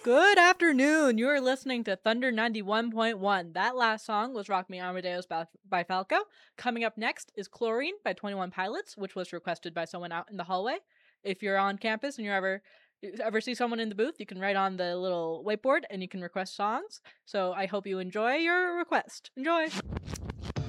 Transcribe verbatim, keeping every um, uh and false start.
Good afternoon. You are listening to Thunder ninety-one point one. That last song was Rock Me Amadeus by, by Falco. Coming up next is Chlorine by twenty one Pilots, which was requested by someone out in the hallway. If you're on campus and you ever you ever see someone in the booth, you can write on the little whiteboard and you can request songs. So I hope you enjoy your request. Enjoy.